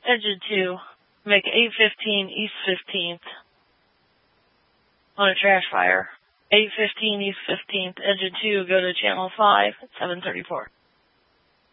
Engine 2, make 815 East 15th on a trash fire. 815 East 15th, Engine 2, go to channel 5 at 734.